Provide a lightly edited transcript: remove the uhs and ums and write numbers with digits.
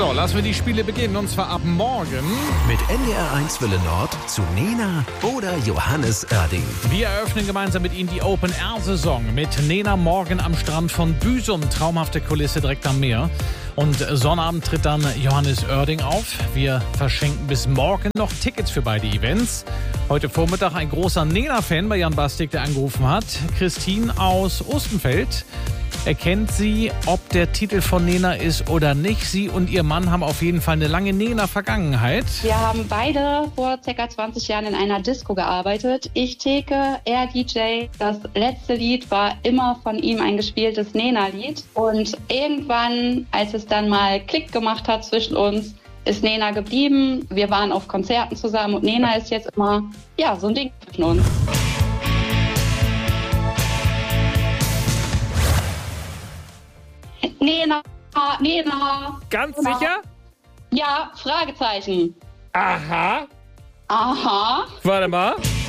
So, lassen wir die Spiele beginnen, und zwar ab morgen. Mit NDR1 Welle Nord zu Nena oder Johannes Oerding. Wir eröffnen gemeinsam mit Ihnen die Open-Air-Saison mit Nena morgen am Strand von Büsum. Traumhafte Kulisse direkt am Meer. Und Sonnabend tritt dann Johannes Oerding auf. Wir verschenken bis morgen noch Tickets für beide Events. Heute Vormittag ein großer Nena-Fan bei Jan Bastik, der angerufen hat. Christine aus Ostenfeld. Erkennt sie, ob der Titel von Nena ist oder nicht? Sie und ihr Mann haben auf jeden Fall eine lange Nena-Vergangenheit. Wir haben beide vor ca. 20 Jahren in einer Disco gearbeitet. Ich Theke, er DJ. Das letzte Lied war immer von ihm ein gespieltes Nena-Lied. Und irgendwann, als es dann mal Klick gemacht hat zwischen uns, ist Nena geblieben. Wir waren auf Konzerten zusammen und Nena ist jetzt immer, ja, so ein Ding zwischen uns. Nena. Ganz sicher? Ja, Fragezeichen. Aha. Aha. Warte mal.